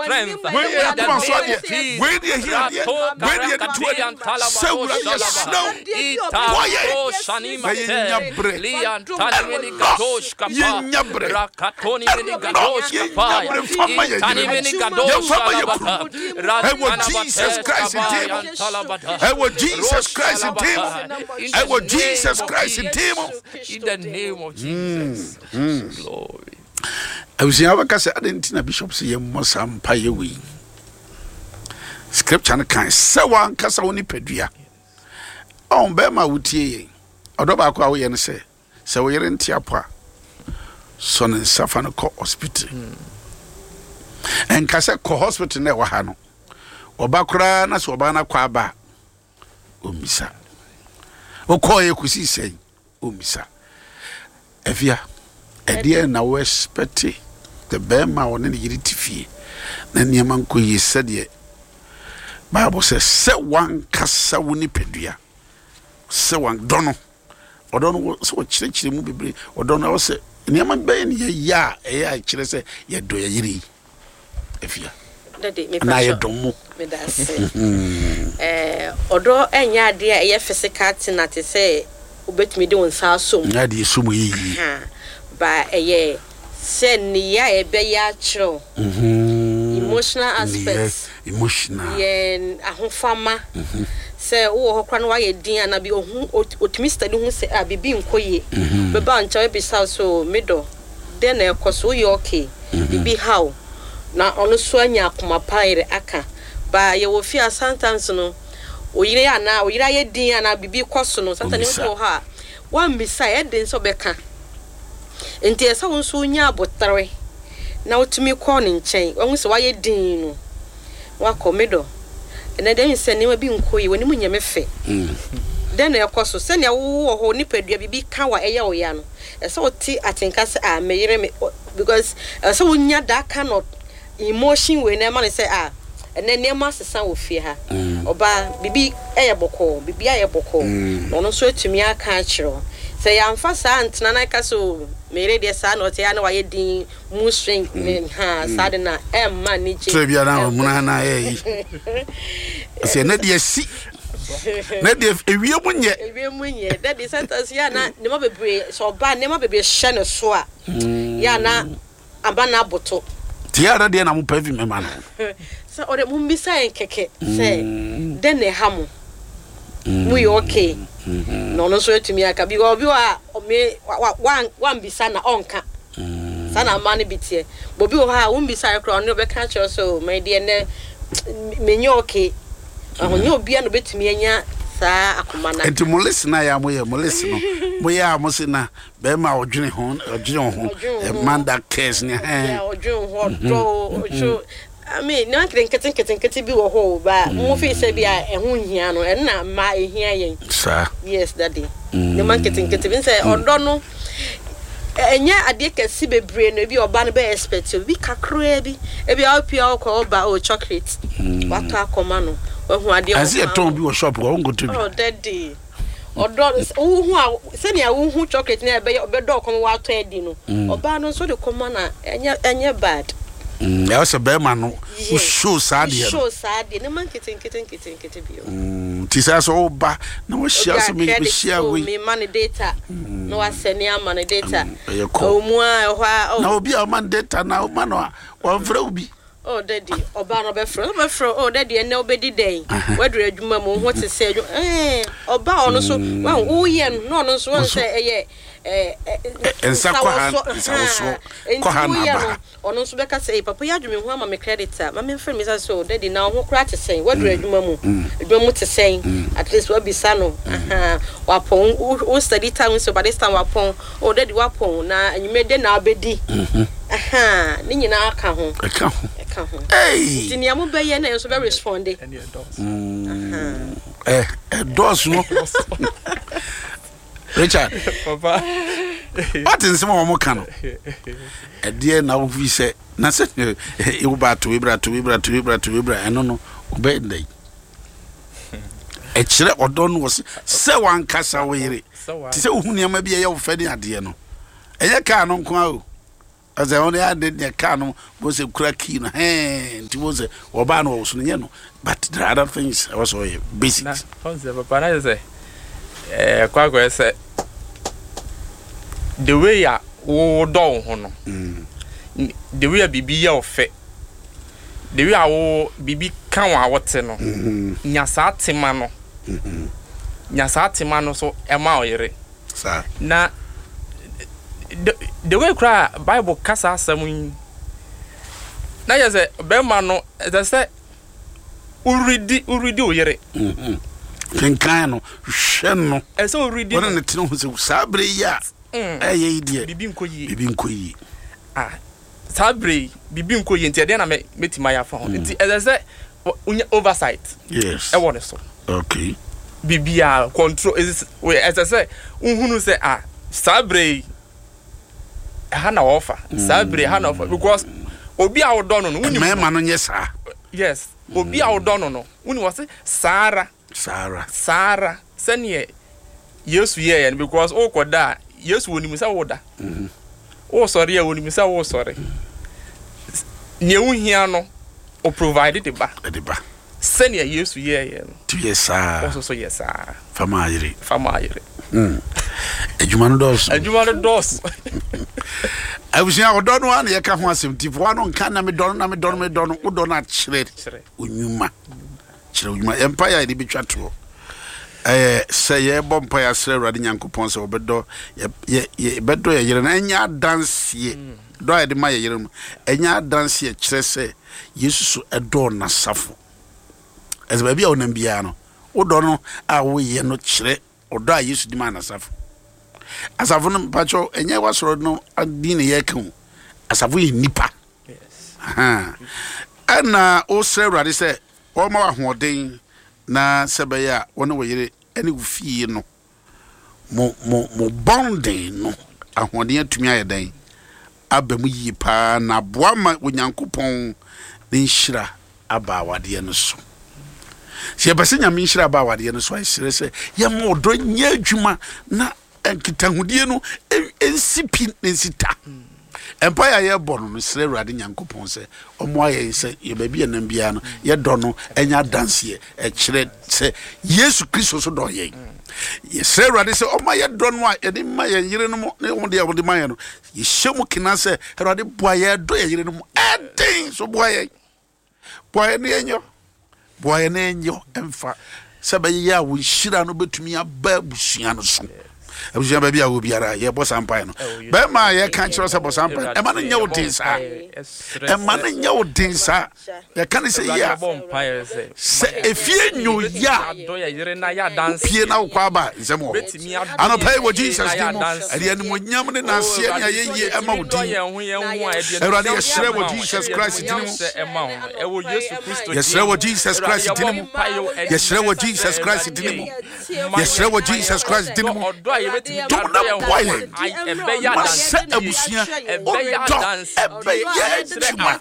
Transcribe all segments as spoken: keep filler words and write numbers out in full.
strength. When you have to answer it, when you hear it, when you do it, say we are snow. Why you? Nyabre. Tani gadosh kapa. Rakatoni mini gadosh kapa. Tani mini gadosh kapa. I want Jesus Christ in him. I want Jesus Christ in him. I want Jesus Christ in him. In the name of Jesus. Glory. I was never cast identity bishop say Mosam Payewi. Scripture can say one cassa only pedria. Oh, Bema Wutie. Odoba kwa we say. So we in Tiapa. Son and Safano Co Hospital. And Cassa Co Hospital never hano. Obakra na sobana kwa ba. Omisa. Okoye kusi say. Omisa. Evia. Edia na we expect the Bema on any yiritifie. Na niaman ko yi sede. Bible says se one kasa woni pedua. Se one dono. Odono so chirechire mu bebre. Odono se niaman be ne ya ya chire se ye do ye yiri. Efia. Daddy me na ye domo. Me da se. Eh odo enya ade a ye physical thing at say obetumi de wonsa asom. Na de sumu yi. Ha. Ba eye sen ya ebe ya chiro. Mhm. Emotional aspects. Emotional. Yen ahofama. Mhm. Se wo ho kra no waye din ana bi ohun otimi study hu se a bibi nkoye. Be ba ncha be sa so middle. Den na ekoso ye okay. Bibi how. Na ono so anya akoma paire aka. Ba ye wo fia sometimes no. Oyire ana oyira ye din ana bibi koso no sometimes wo ha. Wan bisa ye den so beka. Enti esa wo so nya abotare na otumi ko ne nchen wo se waye din no wa komedo ene den se ne bi nkoyi woni mu nyame fe mm den na ekoso se ne wo ho ni padua bibi ka wa eya wo ya no esa oti atenka se a meyire me because esa wo nya that kind of emotion we na ma say ah ene ne ma sesa wo fie ha oba bibi eye boko bibi aye boko no no so etumi aka a kiro se ya mfa sa antena na ka so mere de sa no te ya na waye din mu strength ha sa de na em ma ni je trebia na mu na na ye se na de si na de ewie mu nye ewie mu nye that the sentence ya na ne ma bebre so ba ne ma bebre hye ne so a ya na aba na boto ti ya de na mu pavi me ma na so ore mu mbisa en keke se den ne ha mu mu yo okay no no so etumi aka bi obi wa me wan wan bisa na onka sana mani bitie bobi o ha won bisa ekro no be ka che so my dear ne menyo okay ahonyo obi no betumi anya saa akoma na enti mo listen na ya mo ye mo listen no mo ya mo se na be ma odwene ho odwene ho e manda case ne ha ya odwene ho do ojo I mean, no can get in getting be a whole, but more face be a hunhiano and not my hearing. Sir, yes, daddy. The man getting getting say, or don't know. And yet, I did see be brain, maybe or banner be expected. We can crabby, maybe I'll be alcohol by or chocolate. What are commando? I see a tomb you shop won't go to me. Oh, daddy. Or don't who are sending a who chocolate near bed dog come out to Edino. Or ban so the commander and you're bad. Mm, I was a bear man who show sad. Show sad. No man kitting, kitting, kitting, kitting. Mm, Tisas all ba. No, she also made me share with me money data. No, I send you money data. Oh, moi, no, be a man data now, man, or Vroby. Oh, daddy, or Barno Befro, Befro, oh, daddy, and nobody day. Whether you mamma, what to say, eh, or bow, so, well, oh, yeah, no, no, so say, eh, and Sakwahan, Kohana, or no, so Becca say, Papa, you do me one, my creditor, my friend is so, daddy, now who cry to say, what do you do, mamma? Don't want to say, at least we'll be sano, aha, wapon, who study time, so by this time, wapon, oh, daddy, wapon, now, and you made then I'll be D. Aha, Nina, I come home. I come home. Hey, Tiniamu Bayan is very responding. Eh, doors no. Richard, Papa, what is some more canoe? A dear now we say, Nasa, you brought to Ibra to Ibra to Ibra to Ibra, and no, obey day. A chile or don was so one cassa weary. So who near maybe a fed idea no. A canon quo. as I only had the car was a cracky in hand. It was a Obano was no, but there are other things also basic. But I say, eh, Quago said the way I oh down, the way I be your fit. The way I will be canwa what's no, Nyasati mano, Nyasati mano so ema yere. Na the the way cry Bible kasa samu. Na ya say be mano, they say uridi uridi oyere. Kenkan no hwe no. E say uridi. Wona ne tino ho se sabre ya. Eh ye die. Bibi nkoyi. Bibi nkoyi. Ah. Sabre bibi nkoyi nti de na me metima ya fa ho. Nti e say oversight. Yes. E won so. Okay. Bibia control is we as I say unhunu say ah sabre hana offer sabre hana offer because obi a wodo no no uni me ma no nye sa yes obi a wodo no no uni was Sara Sara Sara sene Yesu ye because o koda Yesu woni misa woda mhm o sorry e woni misa wo sorry ne uhia no o provide the ba the ba sene Yesu ye ye no tu yes sir also so yes sir fama ayire fama ayire mm ejuma no dos ejuma no dos abusia odo no an ye ka ho asem tifo ano nka na me don na me don me don odo na kire onyuma kire onyuma empire de betwa to eh say ye bom pa ya sere rade nyankopon se obedo ye ye bedo ye yire na nya dance ye do ye de ma ye yire mu enya dance ye kire se yesu edo na safo as baby a onam bia no odo no a wo ye no kire odo a yesu di ma na safo asafo no pacho enye wasoro no adi ne ye kan asafo ye nipa yes ha ana o sere rade se o ma wa hoden na sebeya wona wo yire ene ufie no mo mo mo bonding no ahoden atumi ayeden abamu yi pa na boa ma onyankopon ne nhira aba wade no so se bese nyame nhira aba wade no so ayire se ye mo do nya adwuma na enkitahudie no ensipi ensita empire ye bono no sere rade nyankopon se omo aye se ye ba bia nam bia no ye do no enya dance ye e kire se Yesu Kristo so do ye ye sere rade se omo ye do no a ye de ma ye yire no mo ne wo de ye de ma ye no ye hyemu kina se rade boa ye do ye yire no mo eden so boa ye boa ye ne enyo boa ye ne enyo emfa se ba ye a wo hira no betumi aba busua no so abusia ba bia wo biara ye boss ampai no be ma ye kan kiro se boss ampai e ma no nya wo din sa e ma no nya wo din sa ye kan se ya se efie nyu ya pie na kwa ba nsemo ano pay wo Jesus di mo ade ani mo nyam ne na se ne ye ye e ma wo din e ro ade ye sre wo Jesus Christ di mo e wo Yesu Kristo ye sre wo Jesus Christ di mo ye sre wo Jesus Christ di mo ye sre wo Jesus Christ di mo don't know why I say abusia odo ebeya juma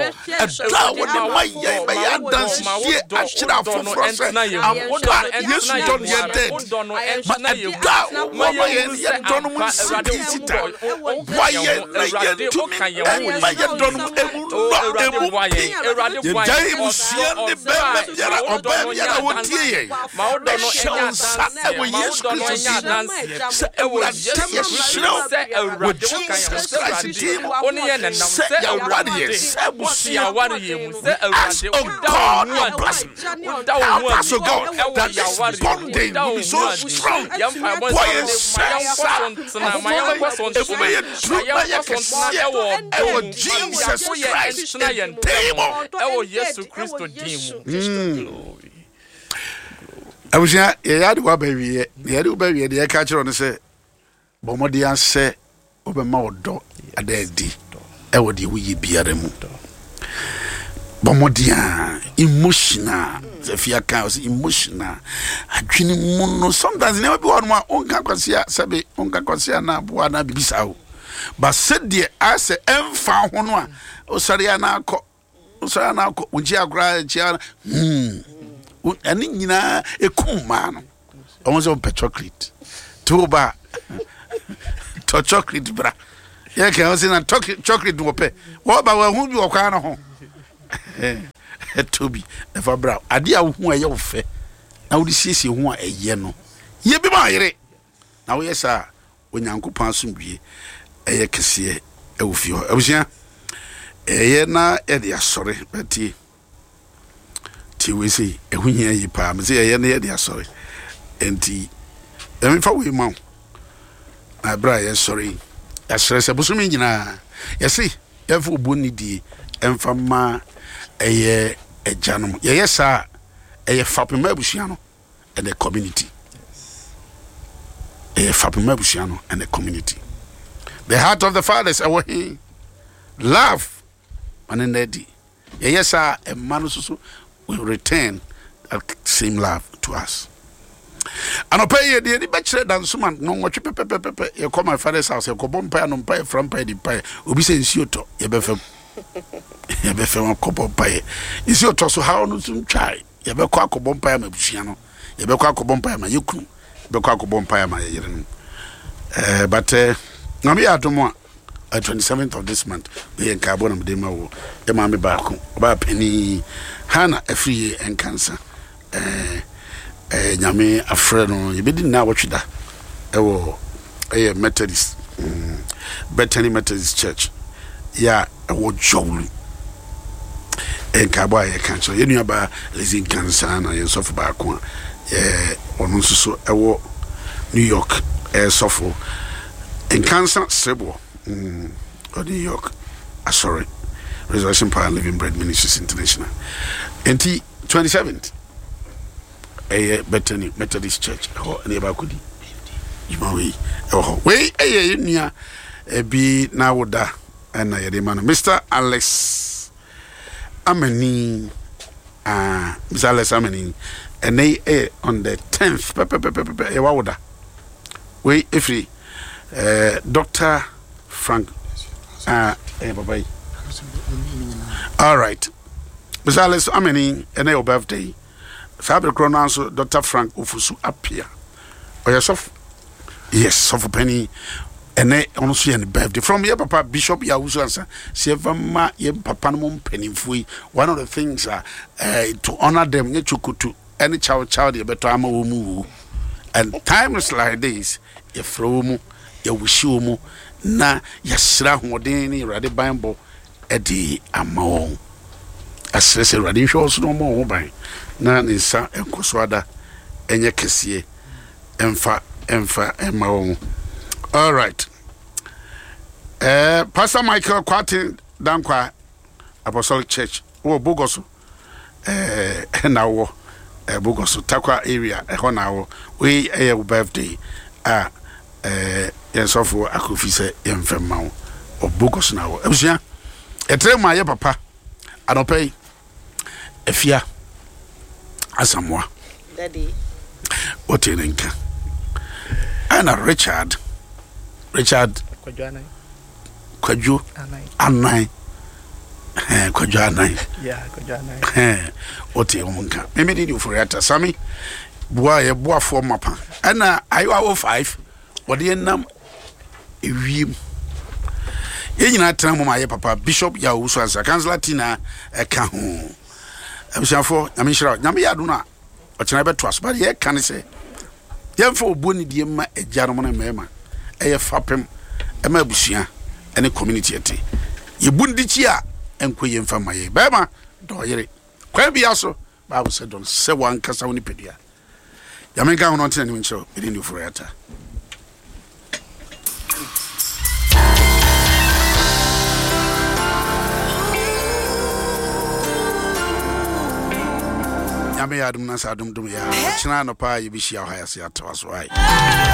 edo won my ye beya dance ye ashira foforo se ampa Yesu don ye dead ma edo wo ye ye don mu sita why ye ye to ma ye don mu emu no emu ye dai musia ne be be yara oba yara wotie ye ma odo no enya dance we Yesu Kristo se ewura Jesus se ewura Jesus Christ team oni ye na nam se ewura ye se busia wari ye mu se ewura God of blessing help us to go that this bonding will be so strong boy is na my person to me ya kesi ewo Jesus Christ team ewo Yesu Kristo team abusia ye yadi wa bawie ye yadi wa bawie de ye ka kiro no se bomodi anse obema odo adadi e wodi wuyi biare mu bomodi an emotional zefia kan emotional adwini mu no sometimes never be one onka kwasia sabe onka kwasia na boa na bibisa o ba sedie ase emfa ho no a osare na akọ osare na akọ unji agora chia hmm ani nyina ekumma no omo so pe chocolate to ba to chocolate bra Yeah, can I say na chocolate no pe. What about who be okwa no ho? Eh Toby, never bra. Ade a wo hu aye wo fe. Na wo di siesie hu a eye no. Ye bi ma yere. Na wo yesa onyankopon asomdwie eye kese e wo fi ho. Abusia eye na e de asore beti. Ti we say e hu hia yi pa. Me say eye na e de asore. Enti e me fa we ma. Na bra ye sorry. Asrese busumi nyina. Yesi e fa oboni die emfa ma eye ejanom. Ye yesa eye fapema abusua no and the community. Eye fapema abusua no and the community. The heart of the fathers awo he love manenedi. Ye yesa e manu susu will return that same love to us. Anope ye de be kire dansuman no nwotwe pepepepe ye come my father's house ye kobom pa no pa from pa di pa obi se nsi oto ye be fam ye be fam kobom pa ye nsi oto so how no tun try ye be kwa kobom pa ma busua no ye be kwa kobom pa ma yekunu be kwa kobom pa ma ye yere no eh but eh na me adomo a twenty-seventh of this month we en ka bo na me ma wo e ma me ba ko ba pani hana afri en cancer eh eh nyame afre no ye bedi na wotweda e wo eh Methodist mm, Bethany Methodist Church ya e wo jowlu en ka bo ye cancer ye nua ba lezin cancer na ye sofo ba ko eh onu susu e wo New York eh sofo en cancer sebo mm New York ah sorry Resurrection Power Living Bread Ministries International enti twenty-seventh eh Bethany Methodist Church ho ne ba kudi Jimawi ho we eh nua e bi na woda na ye de man Mister Alex Amani ah Mister Alex Amani and they eh on the tenth pe pe pe pe pe e wa woda we ifri eh Doctor Frank ah eh bye. All right Mister Alex Amani and your birthday Faber Chrono Doctor Frank Ofusu appear. Oh yes, of yes, of penny and I also any birthday from your papa Bishop Yawusu answer. Sevama ye papa mum penny fui. One of the things are uh, to honor them nechukutu any child child you better ama umu. And times like this, ye fromu, ye wishumu, na yasra hodeni radi Bible edi among. As I say, radi shows no more by. Na nisa enkoswada enye kesie emfa emfa emawo. All right. Eh Pastor Michael Kwati Dankwa Apostolic Church wo Bogoso eh na wo eh Bogoso Takwa area e ho na wo we eh birthday ah eh yensofo akofi se yemfema wo o Bogoso na wo ebusia etre ma ye papa anopai efia Asamoah Daddy what in Inca Anna Richard Richard Kwaju Kwaju Anai eh Kwaju Anai yeah Kwaju Anai eh what in Inca me did you for it Sammy boy e boa for mapa Anna ayo awo five what the nam ewiem ye nyina tena mo ma ye papa Bishop Yawusu ansa Councilor Tina e ka ho Abishafo nyame hira nyame yadu na ochena beto aso ba ye kan se yemfa oboni die ma ejanom na mema eye fapem e ma abusua ene community ete ye bundi chi a enko yemfa ma ye ba ma do yere kwa bia so Bible said don se wan kasa woni pedua nyame ga hono ntena ni nchiro edi ni furata Yami adum na sa adum dum ya china no pa yibishia ha ya se atwa so ai